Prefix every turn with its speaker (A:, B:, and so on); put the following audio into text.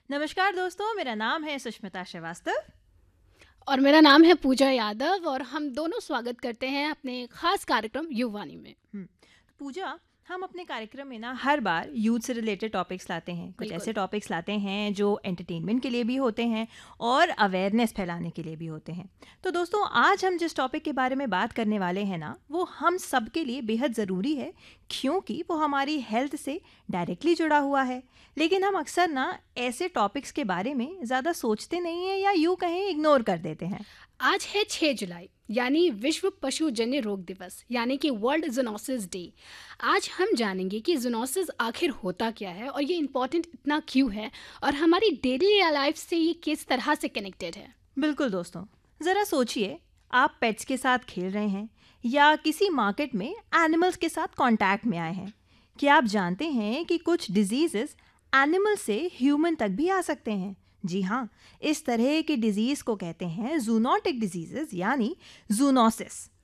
A: नमस्कार दोस्तों, मेरा नाम है सुष्मिता श्रीवास्तव।
B: और मेरा नाम है पूजा यादव और हम दोनों स्वागत करते हैं अपने खास कार्यक्रम युवानी में।
A: तो पूजा, हम अपने कार्यक्रम में ना हर बार यूथ से रिलेटेड टॉपिक्स लाते हैं। कुछ
B: बिल्कुल।
A: ऐसे टॉपिक्स लाते हैं जो एंटरटेनमेंट के लिए भी होते हैं और अवेयरनेस फैलाने के लिए भी होते हैं। तो दोस्तों, आज हम जिस टॉपिक के बारे में बात करने वाले हैं ना, वो हम सब के लिए बेहद ज़रूरी है, क्योंकि वो हमारी हेल्थ से डायरेक्टली जुड़ा हुआ है। लेकिन हम अक्सर ना ऐसे टॉपिक्स के बारे में ज़्यादा सोचते नहीं हैं या यूँ कहें इग्नोर कर देते हैं।
B: आज है 6 जुलाई यानी विश्व पशुजन्य रोग दिवस यानी कि वर्ल्ड जूनोसिस डे। आज हम जानेंगे कि जूनोसिस आखिर होता क्या है और ये इम्पोर्टेंट इतना क्यों है और हमारी डेली लाइफ से ये किस तरह से कनेक्टेड है।
A: बिल्कुल दोस्तों, ज़रा सोचिए, आप पेट्स के साथ खेल रहे हैं या किसी मार्केट में एनिमल्स के साथ कांटेक्ट में आए हैं। क्या आप जानते हैं कि कुछ डिजीजेस एनिमल से ह्यूमन तक भी आ सकते हैं? जी हाँ, इस तरह के डिजीज को कहते हैं जूनोटिक डिजीजेस यानी जूनोसिस।